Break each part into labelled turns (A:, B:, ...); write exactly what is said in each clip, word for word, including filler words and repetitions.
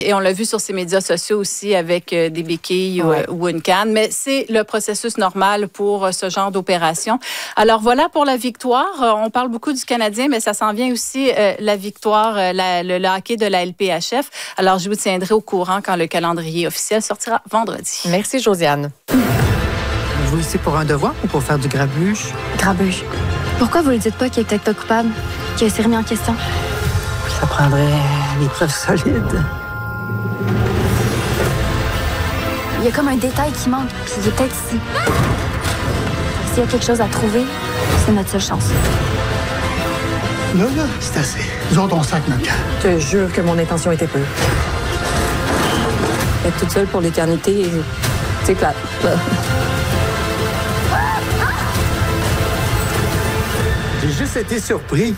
A: Et on l'a vu sur ses médias sociaux aussi avec euh, des béquilles ouais. ou, ou une canne. Mais c'est le processus normal pour euh, ce genre d'opération. Alors voilà pour la victoire. Euh, on parle beaucoup du Canadien, mais ça s'en vient aussi euh, la victoire, euh, la, le, le hockey de la L P H F. Alors je vous tiendrai au courant quand le calendrier officiel sortira vendredi.
B: Merci Josiane.
C: Vous ici pour un devoir ou pour faire du grabuge?
D: Grabuge. Pourquoi vous ne dites pas qu'il est peut-être pas coupable, qu'il s'est remis en question?
C: Ça prendrait des preuves solides.
D: Il y a comme un détail qui manque, puis il est peut-être ici. S'il y a quelque chose à trouver, c'est notre seule chance.
E: Là, là, c'est assez. Nous autres, on sac notre camp.
B: Je te jure que mon intention était pure. Être toute seule pour l'éternité, c'est plate.
E: J'ai juste été surpris.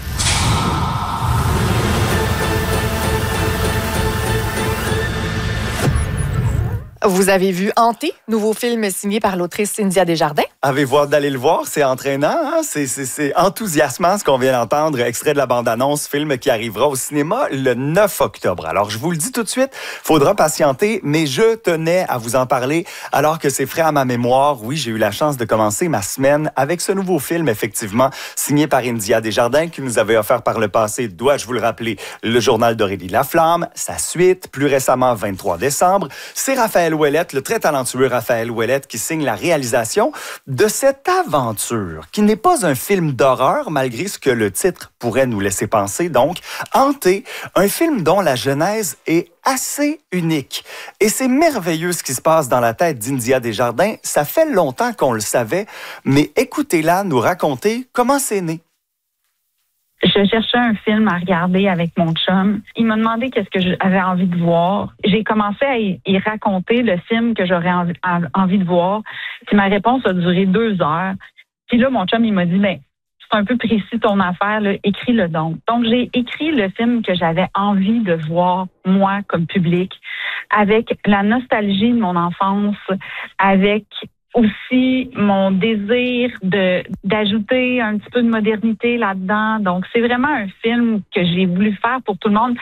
B: Vous avez vu Hanté, nouveau film signé par l'autrice Cynthia Desjardins?
F: Avez-vous hâte d'aller le voir? C'est entraînant, hein? c'est, c'est, c'est enthousiasmant ce qu'on vient d'entendre. Extrait de la bande-annonce, film qui arrivera au cinéma le neuf octobre. Alors, je vous le dis tout de suite, faudra patienter, mais je tenais à vous en parler alors que c'est frais à ma mémoire. Oui, j'ai eu la chance de commencer ma semaine avec ce nouveau film, effectivement, signé par Cynthia Desjardins, qui nous avait offert par le passé, dois-je vous le rappeler, le journal d'Aurélie Laflamme, sa suite, plus récemment, vingt-trois décembre. C'est Raphaël Ouellette, le très talentueux Raphaël Ouellette, qui signe la réalisation de cette aventure, qui n'est pas un film d'horreur, malgré ce que le titre pourrait nous laisser penser. Donc, Hanté, un film dont la genèse est assez unique. Et c'est merveilleux ce qui se passe dans la tête d'Cynthia Desjardins. Ça fait longtemps qu'on le savait, mais écoutez-la nous raconter comment c'est né.
G: Je cherchais un film à regarder avec mon chum. Il m'a demandé qu'est-ce que j'avais envie de voir. J'ai commencé à y, y raconter le film que j'aurais envie, envie de voir. Puis ma réponse a duré deux heures. Puis là, mon chum, il m'a dit, ben, c'est un peu précis ton affaire, là, écris-le donc. Donc, j'ai écrit le film que j'avais envie de voir, moi, comme public, avec la nostalgie de mon enfance, avec aussi mon désir de d'ajouter un petit peu de modernité là-dedans. Donc, c'est vraiment un film que j'ai voulu faire pour tout le monde.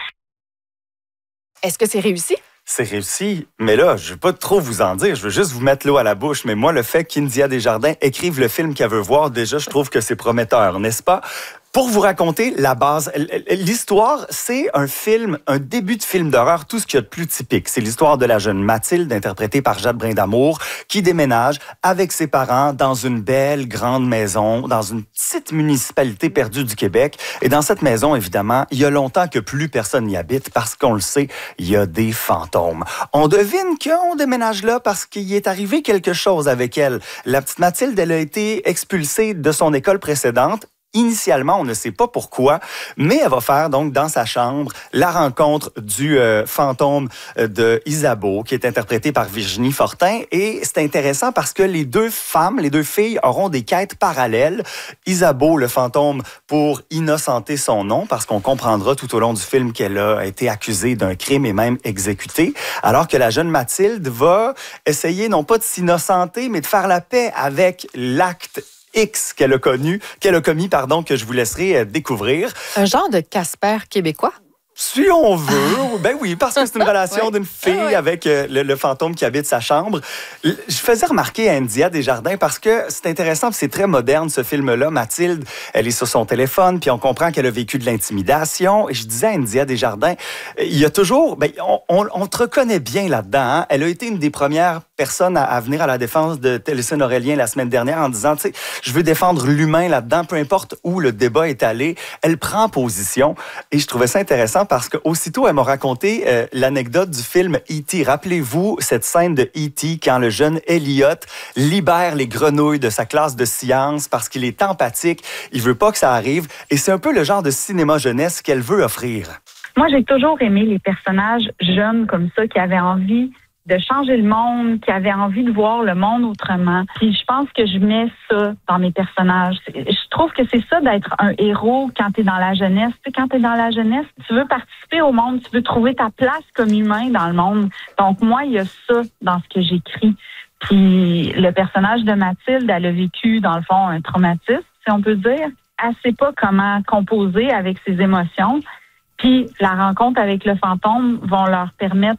B: Est-ce que c'est réussi?
F: C'est réussi, mais là, je ne veux pas trop vous en dire, je veux juste vous mettre l'eau à la bouche. Mais moi, le fait qu'Cynthia Desjardins écrive le film qu'elle veut voir, déjà, je trouve que c'est prometteur, n'est-ce pas? Pour vous raconter la base, l'histoire, c'est un film, un début de film d'horreur, tout ce qu'il y a de plus typique. C'est l'histoire de la jeune Mathilde, interprétée par Jade Brindamour, qui déménage avec ses parents dans une belle grande maison, dans une petite municipalité perdue du Québec. Et dans cette maison, évidemment, il y a longtemps que plus personne n'y habite parce qu'on le sait, il y a des fantômes. On devine qu'on déménage là parce qu'il y est arrivé quelque chose avec elle. La petite Mathilde, elle a été expulsée de son école précédente. Initialement, on ne sait pas pourquoi, mais elle va faire donc dans sa chambre la rencontre du euh, fantôme de Isabeau, qui est interprété par Virginie Fortin. Et c'est intéressant parce que les deux femmes, les deux filles auront des quêtes parallèles. Isabeau, le fantôme, pour innocenter son nom, parce qu'on comprendra tout au long du film qu'elle a été accusée d'un crime et même exécutée, alors que la jeune Mathilde va essayer non pas de s'innocenter, mais de faire la paix avec l'acte X qu'elle a connu, qu'elle a commis, pardon, que je vous laisserai découvrir.
B: Un genre de Casper québécois?
F: Si on veut, ben oui, parce que c'est une relation
B: ouais.
F: d'une fille ouais. avec euh, le, le fantôme qui habite sa chambre. Je faisais remarquer à Cynthia Desjardins parce que c'est intéressant, puis c'est très moderne ce film-là. Mathilde, elle est sur son téléphone, puis on comprend qu'elle a vécu de l'intimidation. Et je disais à Cynthia Desjardins, il y a toujours, ben on, on, on te reconnaît bien là-dedans. Hein? Elle a été une des premières personnes à, à venir à la défense de Télésine Aurélien la semaine dernière en disant, tu sais, je veux défendre l'humain là-dedans, peu importe où le débat est allé. Elle prend position et je trouvais ça intéressant parce qu'aussitôt, elle m'a raconté euh, l'anecdote du film E T Rappelez-vous cette scène de E T quand le jeune Elliot libère les grenouilles de sa classe de sciences parce qu'il est empathique, il veut pas que ça arrive. Et c'est un peu le genre de cinéma jeunesse qu'elle veut offrir.
G: Moi, j'ai toujours aimé les personnages jeunes comme ça qui avaient envie de changer le monde, qui avaient envie de voir le monde autrement. Puis je pense que je mets ça dans mes personnages. Je trouve que c'est ça d'être un héros quand tu es dans la jeunesse. Tu sais, quand tu es dans la jeunesse, tu veux participer au monde, tu veux trouver ta place comme humain dans le monde. Donc moi, il y a ça dans ce que j'écris. Puis le personnage de Mathilde, elle a vécu, dans le fond, un traumatisme, si on peut dire. Elle sait pas comment composer avec ses émotions. Puis la rencontre avec le fantôme vont leur permettre